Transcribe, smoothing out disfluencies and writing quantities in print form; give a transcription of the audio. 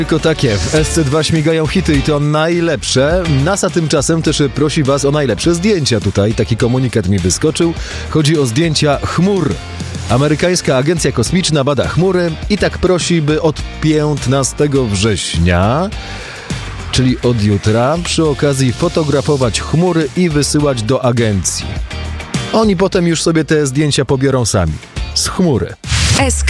Tylko takie, w SC2 śmigają hity i to najlepsze. NASA tymczasem też prosi was o najlepsze zdjęcia tutaj. Taki komunikat mi wyskoczył. Chodzi o zdjęcia chmur. Amerykańska Agencja Kosmiczna bada chmury i tak prosi, by od 15 września, czyli od jutra, przy okazji fotografować chmury i wysyłać do agencji. Oni potem już sobie te zdjęcia pobiorą sami. Z chmury. SK